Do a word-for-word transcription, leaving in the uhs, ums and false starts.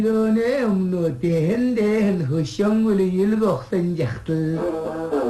Lone umno tehen dehen husyong uli yilgoh senjahtul.